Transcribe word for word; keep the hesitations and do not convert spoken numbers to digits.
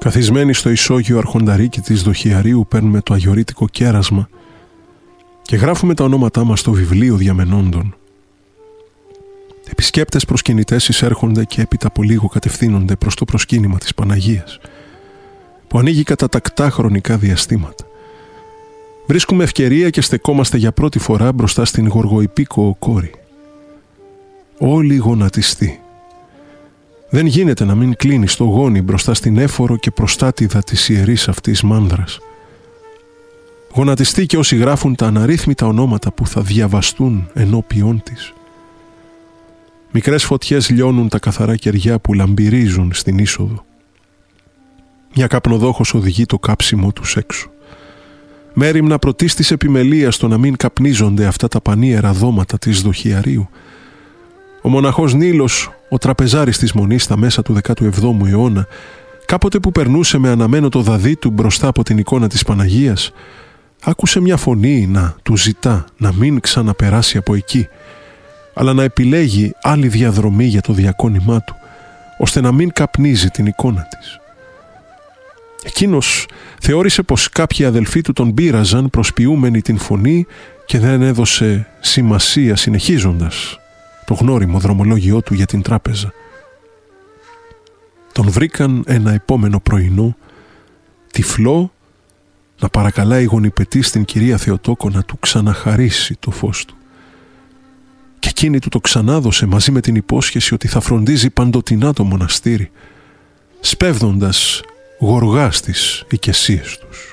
Καθισμένοι στο ισόγειο αρχονταρίκι της Δοχιαρίου παίρνουμε το αγιορείτικο κέρασμα και γράφουμε τα ονόματά μας στο βιβλίο διαμενόντων. Επισκέπτες προσκυνητές εισέρχονται και έπειτα από λίγο κατευθύνονται προς το προσκύνημα της Παναγίας, που ανοίγει κατά τακτά χρονικά διαστήματα. Βρίσκουμε ευκαιρία και στεκόμαστε για πρώτη φορά μπροστά στην γοργοϊπίκοο κόρη. Όλοι γονατιστοί. Δεν γίνεται να μην κλείνει στο γόνι μπροστά στην έφορο και προστάτηδα της ιερής αυτής μάνδρας. Γονατιστοί και όσοι γράφουν τα αναρρύθμιτα ονόματα που θα διαβαστούν ενώπιόν της. Μικρές φωτιές λιώνουν τα καθαρά κεριά που λαμπυρίζουν στην είσοδο. Μια καπνοδόχος οδηγεί το κάψιμο τους έξω. Μέριμνα πρωτής της επιμελείας στο να μην καπνίζονται αυτά τα πανίερα δώματα της Δοχιαρίου. Ο μοναχός Νίλος, ο τραπεζάρης της Μονής στα μέσα του δέκατου εβδόμου αιώνα, κάποτε που περνούσε με αναμένο το δαδί του μπροστά από την εικόνα της Παναγίας, άκουσε μια φωνή να του ζητά να μην ξαναπεράσει από εκεί, αλλά να επιλέγει άλλη διαδρομή για το διακόνημά του, ώστε να μην καπνίζει την εικόνα της. Εκείνος θεώρησε πως κάποιοι αδελφοί του τον πείραζαν προσποιούμενοι την φωνή και δεν έδωσε σημασία συνεχίζοντας το γνώριμο δρομολόγιό του για την τράπεζα. Τον βρήκαν ένα επόμενο πρωινό, τυφλό, να παρακαλάει γονιπετή στην κυρία Θεοτόκο να του ξαναχαρίσει το φως του. Και εκείνη του το ξανάδωσε μαζί με την υπόσχεση ότι θα φροντίζει παντοτινά το μοναστήρι, σπέβδοντας γοργά στις οικεσίες τους.